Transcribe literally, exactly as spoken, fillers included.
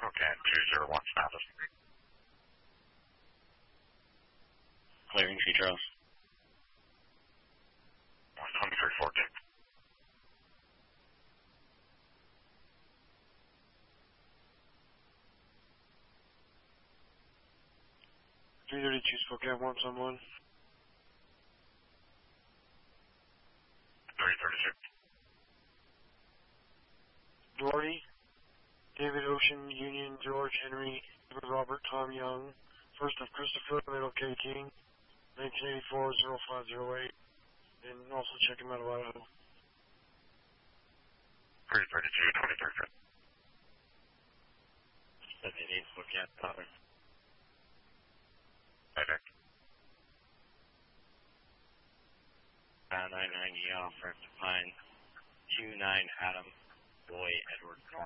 Spokane two zero one status. Clearing Tree Trails. one twenty-three fourteen. three thirty-two Spokane, one someone. three thirty-two. Doherty, David Ocean, Union, George, Henry, Robert, Tom Young, first of Christopher, middle K King, nineteen eighty-four, oh five oh eight, and also check him out of Idaho. three thirty-two twenty-three. seventy-eight Spokane, Tyler. Payback. Uh, nine ninety off, Rep to Pine, two nine Adam, Boy, Edward, North.